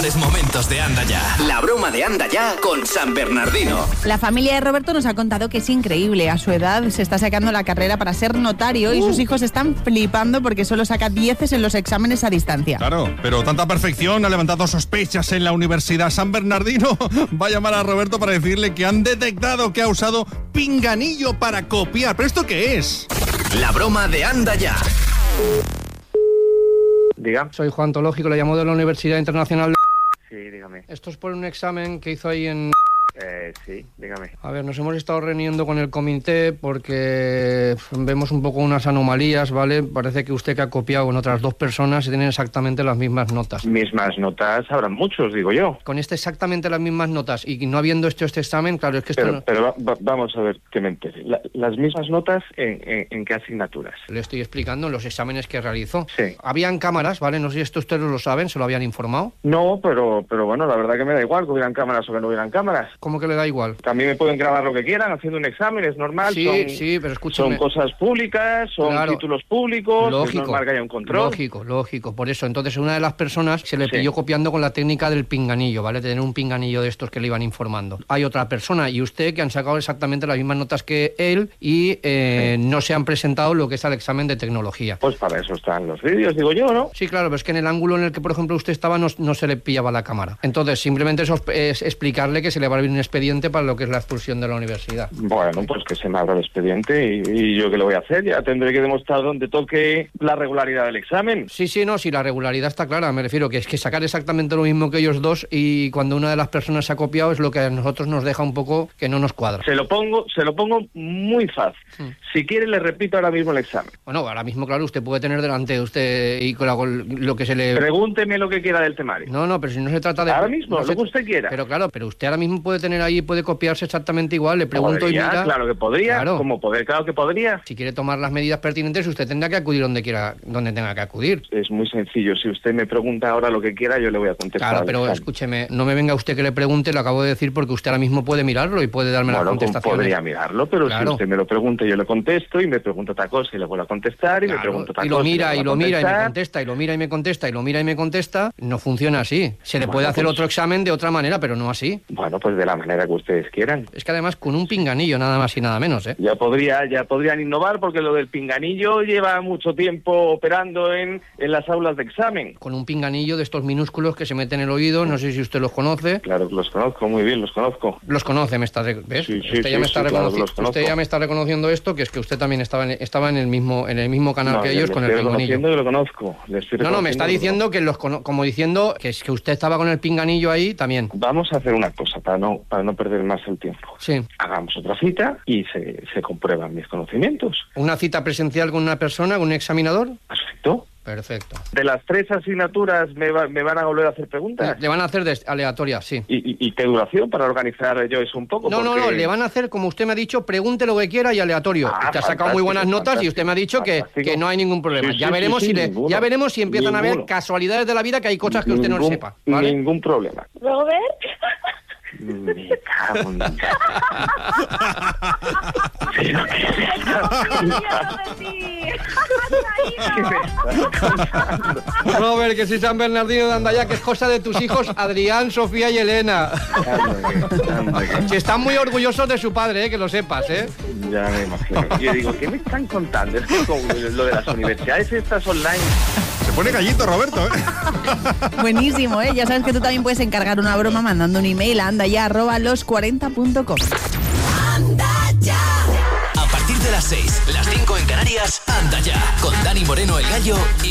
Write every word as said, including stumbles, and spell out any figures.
mejores momentos de Anda Ya. La broma de Anda Ya con San Bernardino. La familia de Roberto nos ha contado que es increíble. A su edad se está sacando la carrera para ser notario uh. y sus hijos están flipando porque solo saca dieces en los exámenes a distancia. Claro, pero tanta perfección ha levantado sospechas en la Universidad San Bernardino. Va a llamar a Roberto para decirle que han detectado que ha usado pinganillo para copiar. ¿Pero esto qué es? La broma de Anda Ya. Diga. Soy Juan Tológico, le llamo de la Universidad Internacional de... Sí, dígame. Esto es por un examen que hizo ahí en... Eh, sí, dígame. A ver, nos hemos estado reuniendo con el comité porque vemos un poco unas anomalías, ¿vale? Parece que usted que ha copiado con otras dos personas y tienen exactamente las mismas notas. Mismas notas, habrán muchos, digo yo. Con este exactamente las mismas notas y no habiendo hecho este examen, claro, es que esto Pero, no... pero va, va, vamos a ver que me entere. La, ¿Las mismas notas en, en, en qué asignaturas? Le estoy explicando en los exámenes que realizó. Sí. Habían cámaras, ¿vale? No sé si esto ustedes lo saben, ¿se lo habían informado? No, pero, pero bueno, la verdad que me da igual que hubieran cámaras o que no hubieran cámaras. ¿Cómo que le da igual? También me pueden grabar lo que quieran haciendo un examen, es normal. Sí, son, sí, pero escúchame. Son cosas públicas, son claro. títulos públicos, Lógico, es normal que haya un control. Lógico, lógico. Por eso, entonces, una de las personas se le Sí. pilló copiando con la técnica del pinganillo, ¿vale? Tener un pinganillo de estos que le iban informando. Hay otra persona y usted que han sacado exactamente las mismas notas que él y eh, sí. no se han presentado lo que es el examen de tecnología. Pues para eso están los vídeos, digo yo, ¿no? Sí, claro, pero es que en el ángulo en el que, por ejemplo, usted estaba no, no se le pillaba la cámara. Entonces, simplemente eso es explicarle que se le va a abrir un expediente para lo que es la expulsión de la universidad. Bueno, pues que se me abra el expediente y, y yo qué le voy a hacer, ya tendré que demostrar donde toque la regularidad del examen. Sí, sí, no, sí, la regularidad está clara, me refiero que es que sacar exactamente lo mismo que ellos dos y cuando una de las personas se ha copiado es lo que a nosotros nos deja un poco que no nos cuadra. Se lo pongo, se lo pongo muy fácil. Hmm. Si quiere le repito ahora mismo el examen. Bueno, ahora mismo, claro, usted puede tener delante de usted y con, la, con lo que se le... Pregúnteme lo que quiera del temario. No, no, pero si no se trata de... Ahora mismo, no lo se... que usted quiera. Pero claro, pero usted ahora mismo puede tener ahí, puede copiarse exactamente igual, le pregunto ¿Podría? y mira... Claro que podría, claro. como poder, claro que podría. Si quiere tomar las medidas pertinentes, usted tendrá que acudir donde quiera, donde tenga que acudir. Es muy sencillo, si usted me pregunta ahora lo que quiera, yo le voy a contestar. Claro, pero escúcheme, no me venga usted que le pregunte, lo acabo de decir porque usted ahora mismo puede mirarlo y puede darme bueno, la contestación. Podría mirarlo, pero claro. Si usted me lo pregunta, yo le contesto y me pregunta otra cosa y le vuelvo a contestar y claro. me pregunto otra y lo cosa. Mira, y, y lo mira y me contesta, y lo mira y me contesta, y lo mira y me contesta. No funciona así. Se le bueno, puede hacer pues... otro examen de otra manera, pero no así. Bueno, pues de la manera que ustedes quieran. Es que además con un pinganillo, nada más y nada menos, ¿eh? Ya podría, ya podrían innovar porque lo del pinganillo lleva mucho tiempo operando en, en las aulas de examen. Con un pinganillo de estos minúsculos que se meten en el oído, no sé si usted los conoce. Claro que los conozco, muy bien, los conozco. Los conoce, me está, ¿ves? Sí, sí, usted, ya sí, me está sí, reconoci- claro, usted ya me está reconociendo esto, que es que usted también estaba en, estaba en el mismo en el mismo canal no, que ellos con el pinganillo. Que lo conozco. Le estoy no, no, me está diciendo que los cono- como diciendo que es que usted estaba con el pinganillo ahí también. Vamos a hacer una cosa para no para no perder más el tiempo. Sí. Hagamos otra cita y se, se comprueban mis conocimientos. ¿Una cita presencial con una persona, con un examinador? Perfecto. Perfecto. ¿De las tres asignaturas me, va, me van a volver a hacer preguntas? Le van a hacer des- aleatorias, sí. ¿Y, y, ¿Y qué duración para organizar yo eso un poco? No, porque... no, no, le van a hacer, como usted me ha dicho, pregunte lo que quiera y aleatorio. Ah, usted ha sacado muy buenas notas y usted me ha dicho que, que no hay ningún problema. Sí, ya, sí, veremos sí, si sí, le, ninguno. ya veremos si empiezan ninguno. a haber casualidades de la vida que hay cosas que usted ningún, no sepa, ¿vale? Ningún problema. ¿Robert? Me cago en... Pero que Robert, que soy San Bernardino de Andaya, que es cosa de tus hijos Adrián, Sofía y Elena. Que están muy orgullosos de su padre, ¿eh? Que lo sepas, ¿eh? Ya me imagino. Yo digo, ¿qué me están contando? Es que con lo de las universidades estas online... Se pone gallito, Roberto, ¿eh? Buenísimo, ¿eh? Ya sabes que tú también puedes encargar una broma mandando un email a andaya arroba los cuarenta punto com. Anda ya. A partir de las seis, las cinco en Canarias, Anda Ya, con Dani Moreno el Gallo y